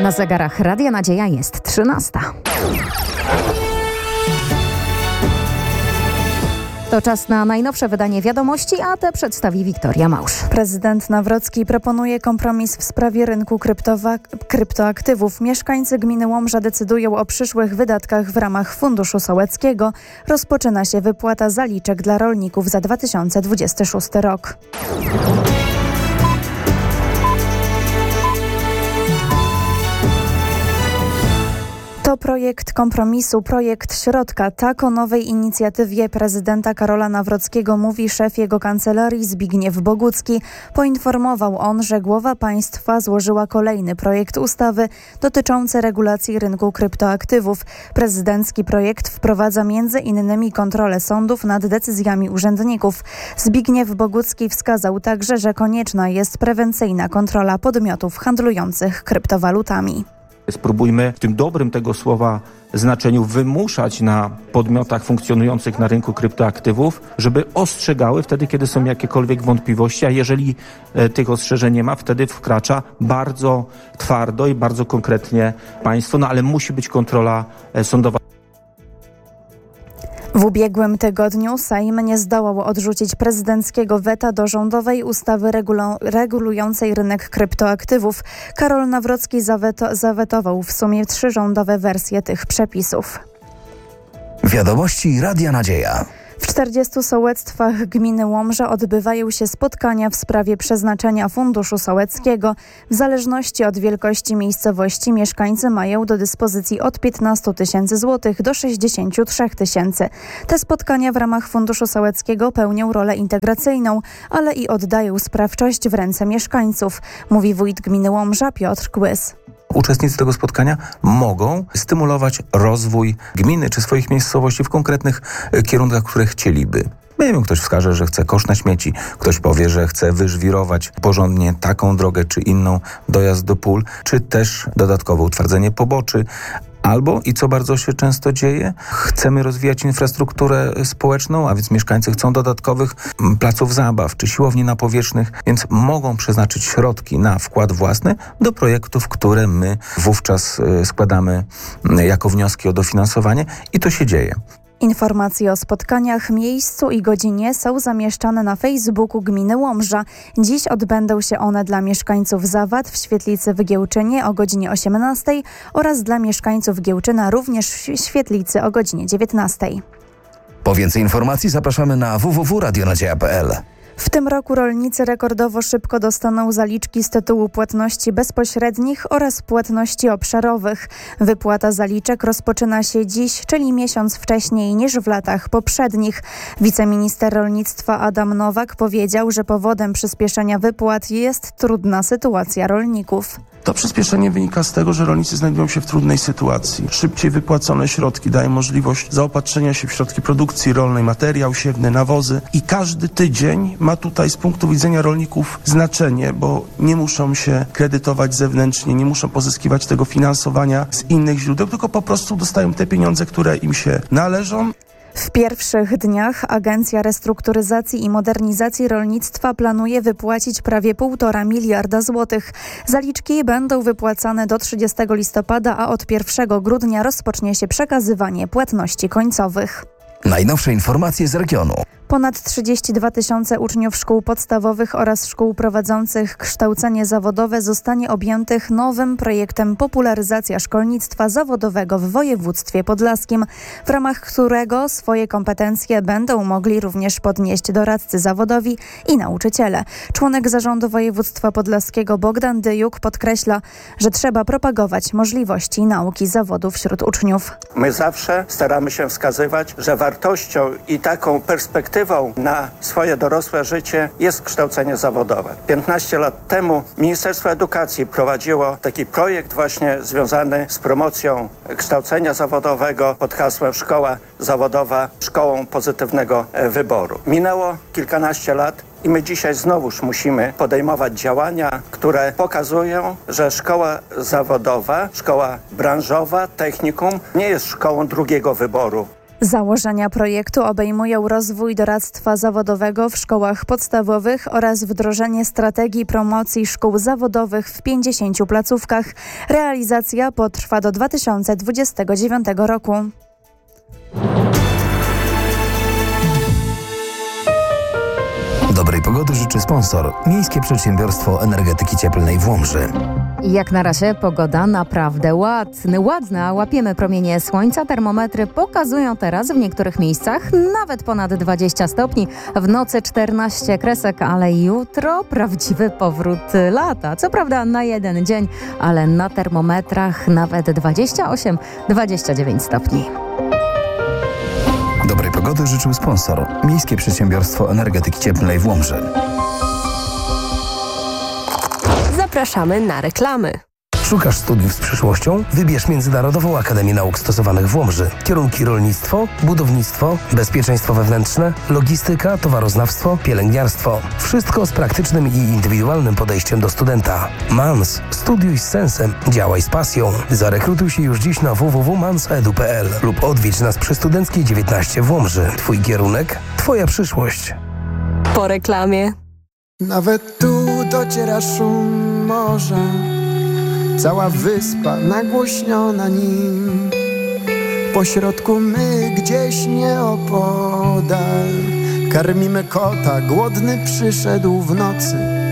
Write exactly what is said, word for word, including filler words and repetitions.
Na zegarach Radia Nadzieja jest trzynasta. To czas na najnowsze wydanie wiadomości, a te przedstawi Wiktoria Małsz. Prezydent Nawrocki proponuje kompromis w sprawie rynku kryptowa- kryptoaktywów. Mieszkańcy gminy Łomża decydują o przyszłych wydatkach w ramach Funduszu Sołeckiego. Rozpoczyna się wypłata zaliczek dla rolników za dwa tysiące dwudziesty szósty rok. To projekt kompromisu, projekt środka. Tak o nowej inicjatywie prezydenta Karola Nawrockiego mówi szef jego kancelarii Zbigniew Bogucki. Poinformował on, że głowa państwa złożyła kolejny projekt ustawy dotyczący regulacji rynku kryptoaktywów. Prezydencki projekt wprowadza między innymi kontrolę sądów nad decyzjami urzędników. Zbigniew Bogucki wskazał także, że konieczna jest prewencyjna kontrola podmiotów handlujących kryptowalutami. Spróbujmy w tym dobrym tego słowa znaczeniu wymuszać na podmiotach funkcjonujących na rynku kryptoaktywów, żeby ostrzegały wtedy, kiedy są jakiekolwiek wątpliwości, a jeżeli e, tych ostrzeżeń nie ma, wtedy wkracza bardzo twardo i bardzo konkretnie państwo, no ale musi być kontrola e, sądowa. W ubiegłym tygodniu Sejm nie zdołał odrzucić prezydenckiego weta do rządowej ustawy regulu- regulującej rynek kryptoaktywów. Karol Nawrocki zaweto- zawetował w sumie trzy rządowe wersje tych przepisów. Wiadomości Radia Nadzieja. W czterdziestu sołectwach gminy Łomża odbywają się spotkania w sprawie przeznaczenia Funduszu Sołeckiego. W zależności od wielkości miejscowości mieszkańcy mają do dyspozycji od piętnastu tysięcy złotych do sześćdziesięciu trzech tysięcy. Te spotkania w ramach Funduszu Sołeckiego pełnią rolę integracyjną, ale i oddają sprawczość w ręce mieszkańców, mówi wójt gminy Łomża Piotr Kłys. Uczestnicy tego spotkania mogą stymulować rozwój gminy czy swoich miejscowości w konkretnych kierunkach, które chcieliby. Nie wiem, ktoś wskaże, że chce kosz na śmieci, ktoś powie, że chce wyżwirować porządnie taką drogę czy inną, dojazd do pól, czy też dodatkowe utwardzenie poboczy. Albo, i co bardzo się często dzieje, chcemy rozwijać infrastrukturę społeczną, a więc mieszkańcy chcą dodatkowych placów zabaw czy siłowni napowietrznych, więc mogą przeznaczyć środki na wkład własny do projektów, które my wówczas składamy jako wnioski o dofinansowanie i to się dzieje. Informacje o spotkaniach, miejscu i godzinie są zamieszczane na Facebooku gminy Łomża. Dziś odbędą się one dla mieszkańców Zawad w Świetlicy w Giełczynie o godzinie osiemnastej oraz dla mieszkańców Giełczyna również w Świetlicy o godzinie dziewiętnastej. Po więcej informacji zapraszamy na w w w kropka radio nadzieja kropka p l. W tym roku rolnicy rekordowo szybko dostaną zaliczki z tytułu płatności bezpośrednich oraz płatności obszarowych. Wypłata zaliczek rozpoczyna się dziś, czyli miesiąc wcześniej niż w latach poprzednich. Wiceminister rolnictwa Adam Nowak powiedział, że powodem przyspieszenia wypłat jest trudna sytuacja rolników. To przyspieszenie wynika z tego, że rolnicy znajdują się w trudnej sytuacji. Szybciej wypłacone środki dają możliwość zaopatrzenia się w środki produkcji rolnej, materiał siewny, nawozy i każdy tydzień ma tutaj z punktu widzenia rolników znaczenie, bo nie muszą się kredytować zewnętrznie, nie muszą pozyskiwać tego finansowania z innych źródeł, tylko po prostu dostają te pieniądze, które im się należą. W pierwszych dniach Agencja Restrukturyzacji i Modernizacji Rolnictwa planuje wypłacić prawie półtora miliarda złotych. Zaliczki będą wypłacane do trzydziestego listopada, a od pierwszego grudnia rozpocznie się przekazywanie płatności końcowych. Najnowsze informacje z regionu. Ponad trzydzieści dwa tysiące uczniów szkół podstawowych oraz szkół prowadzących kształcenie zawodowe zostanie objętych nowym projektem Popularyzacja szkolnictwa zawodowego w województwie podlaskim, w ramach którego swoje kompetencje będą mogli również podnieść doradcy zawodowi i nauczyciele. Członek zarządu województwa podlaskiego Bogdan Dyjuk podkreśla, że trzeba propagować możliwości nauki zawodu wśród uczniów. My zawsze staramy się wskazywać, że wartością i taką perspektywą na swoje dorosłe życie jest kształcenie zawodowe. piętnaście lat temu Ministerstwo Edukacji prowadziło taki projekt właśnie związany z promocją kształcenia zawodowego pod hasłem Szkoła Zawodowa szkołą pozytywnego wyboru. Minęło kilkanaście lat i my dzisiaj znowuż musimy podejmować działania, które pokazują, że szkoła zawodowa, szkoła branżowa, technikum nie jest szkołą drugiego wyboru. Założenia projektu obejmują rozwój doradztwa zawodowego w szkołach podstawowych oraz wdrożenie strategii promocji szkół zawodowych w pięćdziesięciu placówkach. Realizacja potrwa do dwa tysiące dwudziestego dziewiątego roku. Dobrej pogody życzy sponsor Miejskie Przedsiębiorstwo Energetyki Cieplnej w Łomży. Jak na razie pogoda naprawdę ładna, ładna. Łapiemy promienie słońca. Termometry pokazują teraz w niektórych miejscach nawet ponad dwadzieścia stopni. W nocy czternaście kresek, ale jutro prawdziwy powrót lata. Co prawda na jeden dzień, ale na termometrach nawet dwadzieścia osiem dwadzieścia dziewięć stopni. Dobrej pogody życzył sponsor Miejskie Przedsiębiorstwo Energetyki Cieplnej w Łomży. Zapraszamy na reklamy. Szukasz studiów z przyszłością? Wybierz Międzynarodową Akademię Nauk Stosowanych w Łomży. Kierunki rolnictwo, budownictwo, bezpieczeństwo wewnętrzne, logistyka, towaroznawstwo, pielęgniarstwo. Wszystko z praktycznym i indywidualnym podejściem do studenta. MANS. Studiuj z sensem. Działaj z pasją. Zarekrutuj się już dziś na w w w kropka mans kropka e d u kropka p l lub odwiedź nas przy Studenckiej dziewiętnaście w Łomży. Twój kierunek, twoja przyszłość. Po reklamie. Nawet tu dociera szum morza. Cała wyspa nagłośniona nim. Pośrodku my gdzieś nieopodal karmimy kota, głodny przyszedł w nocy.